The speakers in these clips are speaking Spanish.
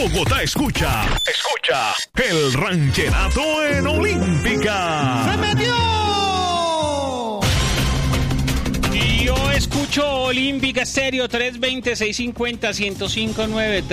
Bogotá escucha el ranchenato en Olímpica. ¡Se metió! Y yo escucho Olímpica Estéreo 320-650-1059,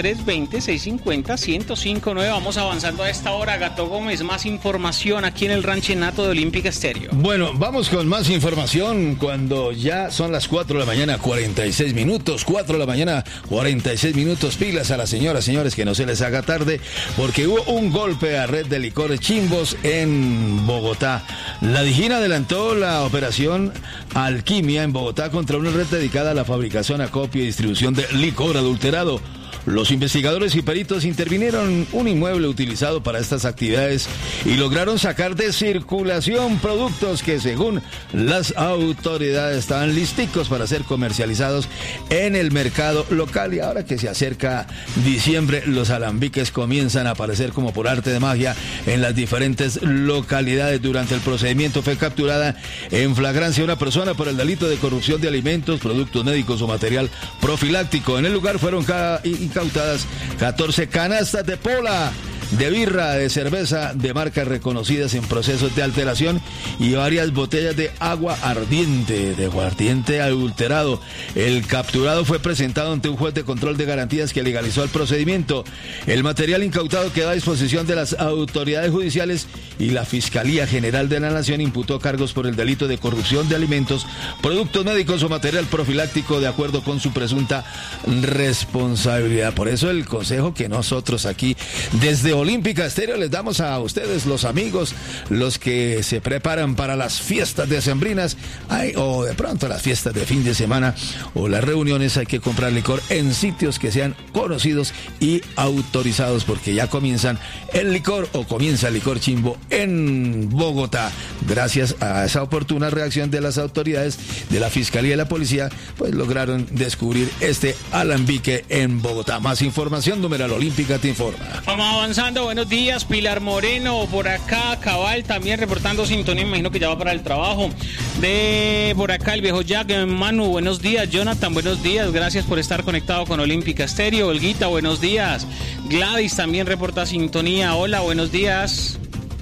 320-650-1059. Vamos avanzando a esta hora. Gato Gómez, más información aquí en el ranchenato de Olímpica Estéreo. Bueno, vamos con más información cuando ya son las 4 de la mañana, 46 minutos. 4 de la mañana, 46 minutos. Pilas a las señoras, señores, que no se les haga tarde, porque hubo un golpe a Red de Licores Chimbos en Bogotá. La Dijín adelantó la operación Alquimia en Bogotá contra una red dedicada a la fabricación, acopio y distribución de licor adulterado. Los investigadores y peritos intervinieron en un inmueble utilizado para estas actividades y lograron sacar de circulación productos que, según las autoridades, estaban listicos para ser comercializados en el mercado local. Y ahora que se acerca diciembre, los alambiques comienzan a aparecer como por arte de magia en las diferentes localidades. Durante el procedimiento fue capturada en flagrancia una persona por el delito de corrupción de alimentos, productos médicos o material profiláctico. En el lugar fueron incautadas 14 canastas de pola, de birra, de cerveza de marcas reconocidas en procesos de alteración y varias botellas de agua ardiente, de aguardiente adulterado. El capturado fue presentado ante un juez de control de garantías que legalizó el procedimiento. El material incautado quedó a disposición de las autoridades judiciales y la Fiscalía General de la Nación imputó cargos por el delito de corrupción de alimentos, productos médicos o material profiláctico de acuerdo con su presunta responsabilidad. Por eso el consejo que nosotros aquí desde Olímpica Estéreo les damos a ustedes, los amigos, los que se preparan para las fiestas decembrinas, o de pronto las fiestas de fin de semana o las reuniones, hay que comprar licor en sitios que sean conocidos y autorizados, porque ya comienza el licor chimbo en Bogotá. Gracias a esa oportuna reacción de las autoridades de la Fiscalía y la Policía, pues lograron descubrir este alambique en Bogotá. Más información, numeral Olímpica te informa. Vamos avanzando. Buenos días, Pilar Moreno, por acá, Cabal, también reportando sintonía, imagino que ya va para el trabajo. De por acá, el viejo Jack, Manu, buenos días. Jonathan, buenos días, gracias por estar conectado con Olímpica Estéreo. Olguita, buenos días. Gladys también reporta sintonía. Hola, buenos días.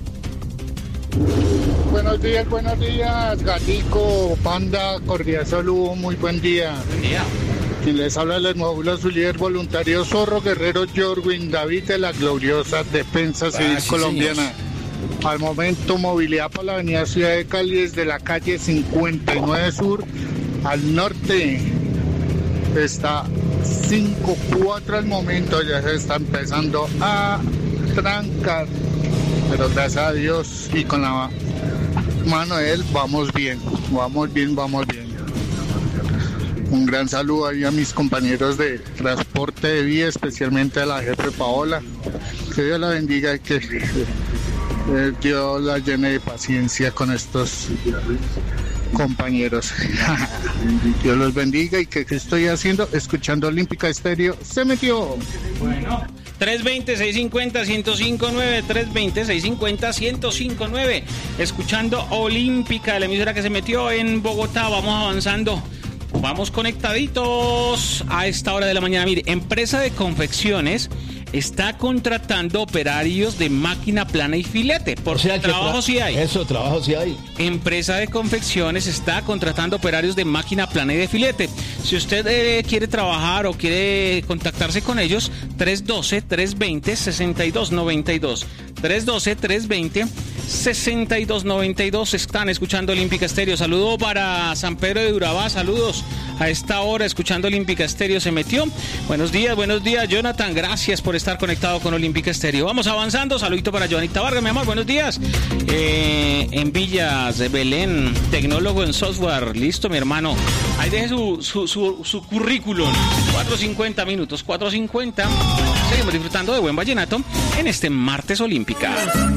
Buenos días, Gatico, Panda, cordial saludo, muy buen día. Buen día. Quien les habla les modula su líder voluntario Zorro Guerrero Jorwin David de la gloriosa Defensa Civil Colombiana. Señor. Al momento, movilidad por la avenida Ciudad de Cali desde la calle 59 Sur al norte. Está 5-4 al momento, ya se está empezando a trancar. Pero gracias a Dios y con la mano de él vamos bien. Un gran saludo ahí a mis compañeros de transporte de vía, especialmente a la jefe Paola. Que Dios la bendiga y que Dios la llene de paciencia con estos compañeros. Dios los bendiga y que estoy haciendo, escuchando Olímpica Estéreo, se metió. Bueno. 320-650-1059, 320-650-1059, escuchando Olímpica, la emisora que se metió en Bogotá. Vamos avanzando, vamos conectaditos a esta hora de la mañana. Mire, empresa de confecciones está contratando operarios de máquina plana y filete. Por trabajo sí hay. Eso, trabajo sí hay. Empresa de confecciones está contratando operarios de máquina plana y de filete. Si usted quiere trabajar o quiere contactarse con ellos, 312-320-6292. 312-320-6292. Están escuchando Olímpica Estéreo. Saludo para San Pedro de Urabá. Saludos a esta hora escuchando Olímpica Estéreo. Se metió. Buenos días, Jonathan. Gracias por estar conectado con Olímpica Estéreo. Vamos avanzando. Saludito para Joanita Vargas, mi amor. Buenos días. En Villas de Belén, tecnólogo en software. Listo, mi hermano. Ahí deje su currículum. 4:50 minutos. 4:50. Seguimos disfrutando de buen vallenato en este martes Olímpica.